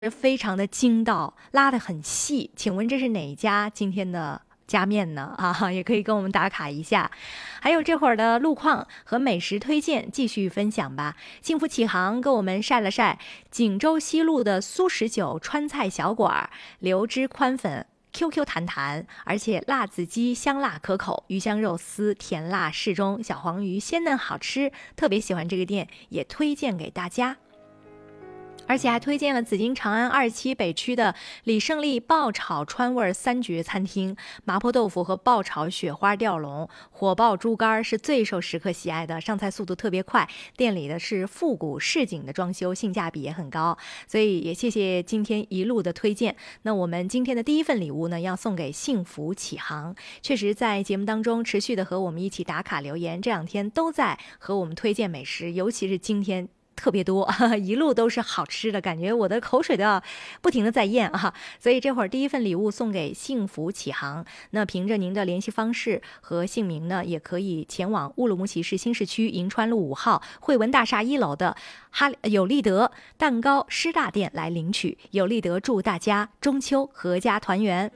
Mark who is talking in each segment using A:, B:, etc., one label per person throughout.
A: 非常的筋道，拉得很细。请问这是哪一家今天的加面呢？啊，也可以跟我们打卡一下。还有这会儿的路况和美食推荐继续分享吧。幸福启航给我们晒了晒锦州西路的苏十九川菜小馆，流汁宽粉QQ 弹弹，而且辣子鸡香辣可口，鱼香肉丝甜辣适中，小黄鱼鲜嫩好吃，特别喜欢这个店，也推荐给大家。而且还推荐了紫金长安27北区的李胜利爆炒川味三绝餐厅，麻婆豆腐和爆炒雪花吊龙，火爆猪肝是最受食客喜爱的，上菜速度特别快，店里的是复古市井的装修，性价比也很高，所以也谢谢今天一路的推荐。那我们今天的第一份礼物呢，要送给幸福启航，确实在节目当中持续的和我们一起打卡留言，这两天都在和我们推荐美食，尤其是今天特别多，一路都是好吃的，感觉我的口水都要不停的在咽啊！所以这会儿第一份礼物送给幸福启航，那凭着您的联系方式和姓名呢，也可以前往乌鲁木齐市新市区银川路5号汇文大厦1楼的有利德蛋糕师大店来领取。有利德祝大家中秋阖家团圆。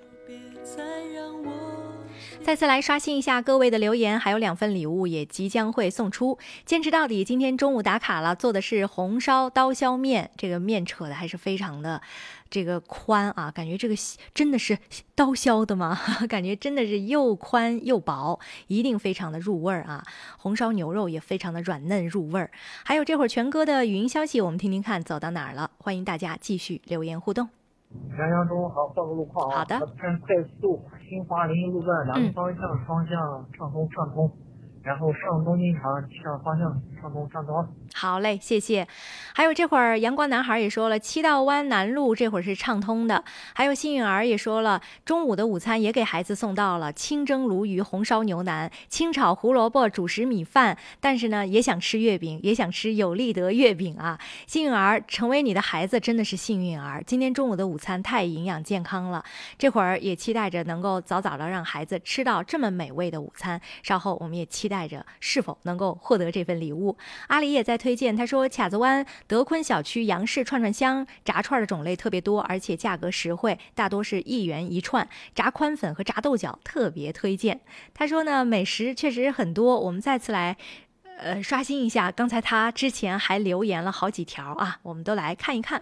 A: 再次来刷新一下各位的留言，还有2份礼物也即将会送出。坚持到底，今天中午打卡了，做的是红烧刀削面，这个面扯的还是非常的这个宽啊，感觉这个真的是刀削的吗？感觉真的是又宽又薄，一定非常的入味儿啊。红烧牛肉也非常的软嫩入味儿。还有这会儿全哥的语音消息，我们听听看走到哪儿了，欢迎大家继续留言互动。
B: 杨洋中午好，报个路况啊。
A: 好的。
B: 看快速新华林路段2个方向双向畅通，然后上东京场向方向畅通。
A: 好嘞，谢谢。还有这会儿阳光男孩也说了，七道湾南路这会儿是畅通的。还有幸运儿也说了，中午的午餐也给孩子送到了，清蒸鲈鱼、红烧牛腩、清炒胡萝卜、主食米饭。但是呢，也想吃月饼，也想吃有利德月饼啊！幸运儿成为你的孩子真的是幸运儿。今天中午的午餐太营养健康了，这会儿也期待着能够早早的让孩子吃到这么美味的午餐。稍后我们也期待着是否能够获得这份礼物。阿里也在推荐，他说卡子湾德坤小区杨氏串串香炸串的种类特别多，而且价格实惠，大多是1元1串，炸宽粉和炸豆角特别推荐。他说呢，美食确实很多，我们再次来刷新一下，刚才他之前还留言了好几条啊，我们都来看一看。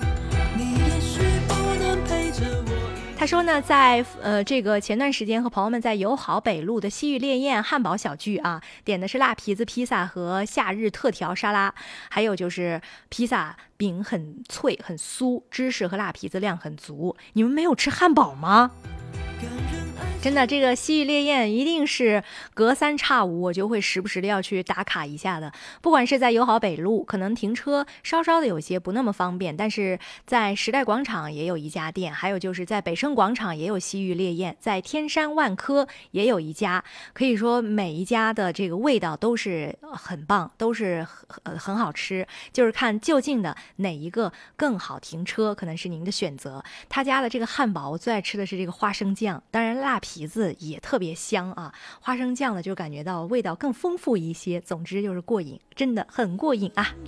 A: 他说呢，在这个前段时间和朋友们在友好北路的西域烈焰汉堡小聚啊，点的是辣皮子披萨和夏日特调沙拉，还有就是披萨饼很脆很酥，芝士和辣皮子量很足。你们没有吃汉堡吗？真的，这个西域烈焰一定是隔3差5我就会时不时的要去打卡一下的。不管是在友好北路，可能停车稍稍的有些不那么方便，但是在时代广场也有一家店，还有就是在北盛广场也有西域烈焰，在天山万科也有一家。可以说每一家的这个味道都是很棒，都是很好吃，就是看就近的哪一个更好停车，可能是您的选择。他家的这个汉堡，我最爱吃的是这个花生酱，当然辣皮子也特别香啊，花生酱呢就感觉到味道更丰富一些，总之就是过瘾，真的很过瘾啊。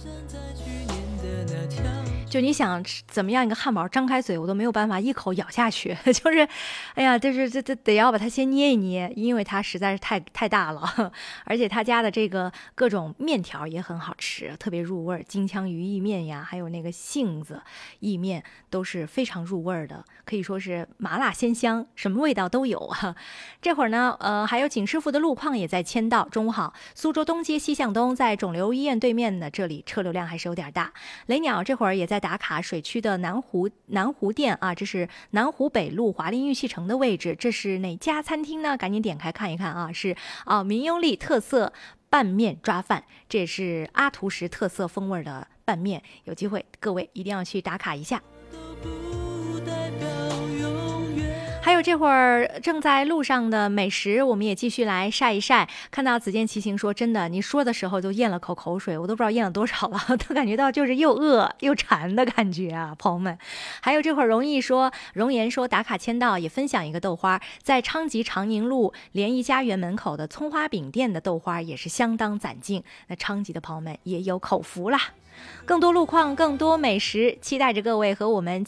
A: 就你想怎么样一个汉堡，张开嘴我都没有办法一口咬下去，就是哎呀，就是这得要把它先捏一捏，因为它实在是太大了。而且他家的这个各种面条也很好吃，特别入味，金枪鱼意面呀，还有那个杏子意面都是非常入味的，可以说是麻辣鲜香，什么味道都有啊。这会儿呢还有景师傅的路况也在签到。中午好，苏州东街西向东，在肿瘤医院对面的这里车流量还是有点大。雷鸟这会儿也在打卡水区的南湖店啊，这是南湖北路华林玉器城的位置，这是哪家餐厅呢？赶紧点开看一看啊，是明优利特色拌面抓饭，这也是阿图什特色风味的拌面，有机会各位一定要去打卡一下。 还有这会儿正在路上的美食，我们也继续来晒一晒。看到子健骑行说，真的，你说的时候就咽了口口水，我都不知道咽了多少了，都感觉到就是又饿又馋的感觉啊，朋友们。还有这会儿容颜说打卡签到，也分享一个豆花，在昌吉长宁路联谊家园门口的葱花饼店的豆花也是相当攒劲，那昌吉的朋友们也有口福啦。更多路况，更多美食，期待着各位和我们